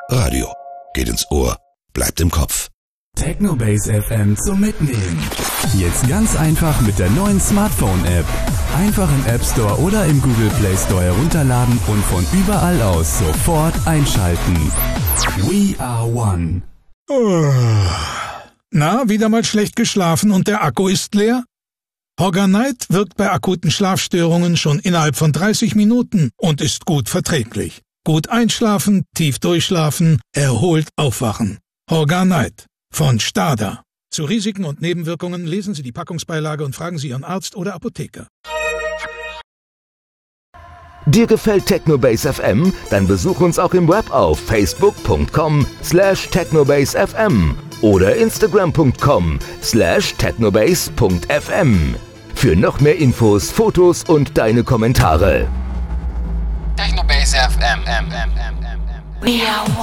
Radio. Geht ins Ohr, bleibt im Kopf. Technobase FM zum Mitnehmen. Jetzt ganz einfach mit der neuen Smartphone-App. Einfach im App Store oder im Google Play Store herunterladen und von überall aus sofort einschalten. We are one. Na, wieder mal schlecht geschlafen und der Akku ist leer? Hogger-Night wirkt bei akuten Schlafstörungen schon innerhalb von 30 Minuten und ist gut verträglich. Gut einschlafen, tief durchschlafen, erholt aufwachen. Hogger-Night von Stada. Zu Risiken und Nebenwirkungen lesen Sie die Packungsbeilage und fragen Sie Ihren Arzt oder Apotheker. Dir gefällt Technobase FM? Dann besuch uns auch im Web auf facebook.com/technobasefm oder instagram.com/technobase.fm. Für noch mehr Infos, Fotos und deine Kommentare. Technobase FM.